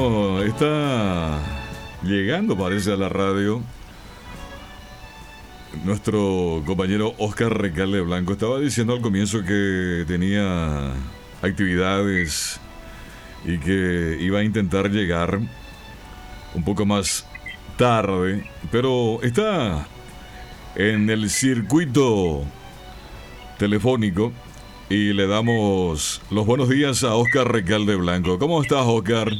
Está llegando, parece, a la radio nuestro compañero Oscar Recalde Blanco. Estaba diciendo al comienzo que tenía actividades y que iba a intentar llegar un poco más tarde, pero está en el circuito telefónico y le damos los buenos días a Oscar Recalde Blanco. ¿Cómo estás, Oscar?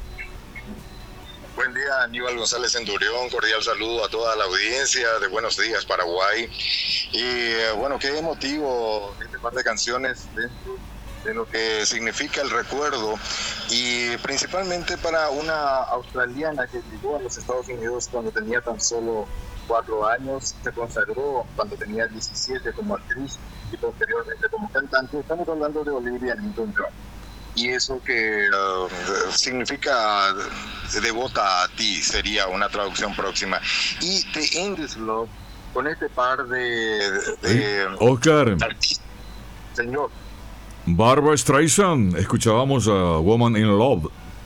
Buen día, Aníbal González Centurión, cordial saludo a toda la audiencia de Buenos Días Paraguay. Y bueno, qué emotivo este par de canciones de lo que significa el recuerdo, y principalmente para una australiana que llegó a los Estados Unidos cuando tenía tan solo 4 años, se consagró cuando tenía 17 como actriz y posteriormente como cantante. Estamos hablando de Olivia Newton-John. Y eso que significa devota a ti, sería una traducción próxima. Y The Endless Love, con este par de Oscar, artistas. Señor. Barbra Streisand, escuchábamos a Woman in Love.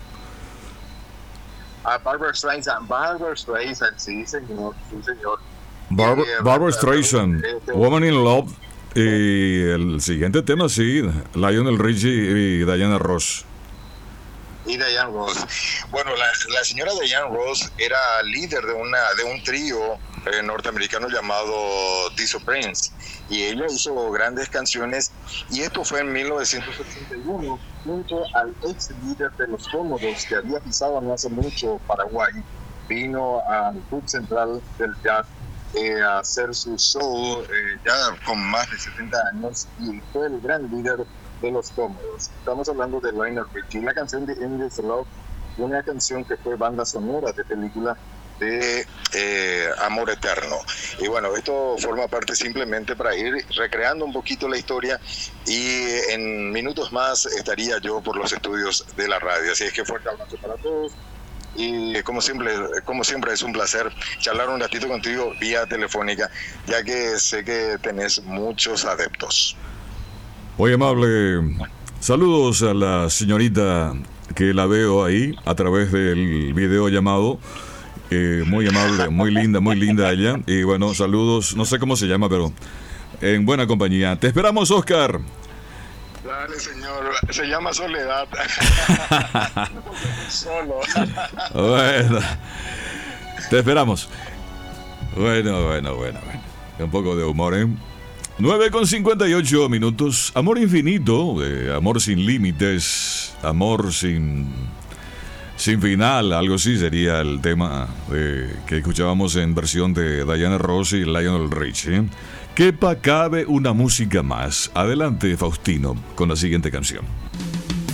Barbra Streisand, sí señor, sí señor. Barbra Streisand, Woman in Love. Y el siguiente tema, sí, Lionel Richie y Diana Ross. Y Diana Ross. Bueno, la señora Diana Ross era líder de un trío norteamericano llamado The Supremes, y ella hizo grandes canciones, y esto fue en 1981 junto al ex líder de Los Cómodos, que había pisado no hace mucho Paraguay. Vino al Club Central del Jazz a hacer su show ya con más de 70 años, y fue el gran líder de Los Cómodos. Estamos hablando de Lionel Richie. La canción de Endless Love, una canción que fue banda sonora de película de Amor Eterno. Y bueno, esto forma parte simplemente para ir recreando un poquito la historia, y en minutos más estaría yo por los estudios de la radio. Así es que fuerte abrazo para todos. Y como siempre es un placer charlar un ratito contigo vía telefónica, ya que sé que tenés muchos adeptos. Muy amable. Saludos a la señorita que la veo ahí a través del video llamado. Muy amable, muy linda ella. Y bueno, saludos, no sé cómo se llama, pero en buena compañía. Te esperamos, Oscar. Dale, señor, se llama Soledad. Solo. Bueno, te esperamos. Bueno. Un poco de humor, ¿eh? 9:58 minutos. Amor infinito, amor sin límites, amor sin final, algo así sería el tema que escuchábamos en versión de Diana Ross y Lionel Richie. Quepa cabe una música más. Adelante, Faustino, con la siguiente canción.